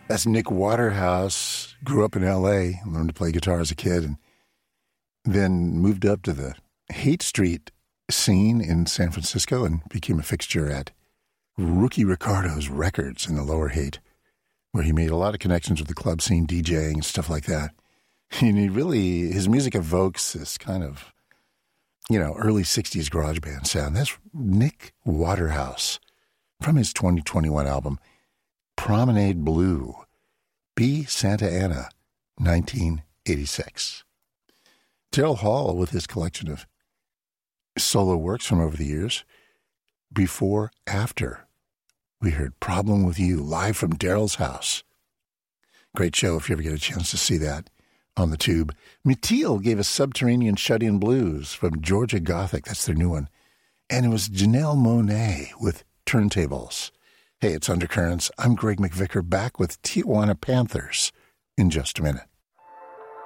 That's Nick Waterhouse. Grew up in L.A., learned to play guitar as a kid, and then moved up to the Haight Street scene in San Francisco and became a fixture at Rookie Ricardo's Records in the Lower Haight, where he made a lot of connections with the club scene, DJing and stuff like that. And his music evokes this kind of, early 60s garage band sound. That's Nick Waterhouse from his 2021 album, Promenade Blue, B. Santa Ana, 1986. Daryl Hall with his collection of solo works from over the years. Before, After, we heard Problem With You live from Daryl's house. Great show if you ever get a chance to see that on the tube. Meteal gave us Subterranean Shut-In Blues from Georgia Gothic. That's their new one. And it was Janelle Monáe with Turntables. Hey, it's Undercurrents. I'm Greg McVicker, back with Tijuana Panthers in just a minute.